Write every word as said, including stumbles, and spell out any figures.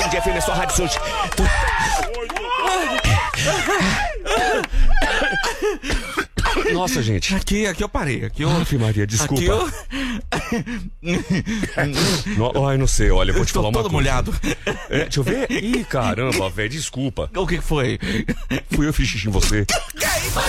Band F M, é sua rádio, seus... Nossa, gente. Aqui, aqui eu parei. Aqui eu... Ave Maria, desculpa. Aqui eu... No, ai, não sei, olha, eu vou te Tô falar uma todo coisa. molhado. É, deixa eu ver. Ih, caramba, velho, desculpa. O que que foi? Fui eu que fiz xixi em você.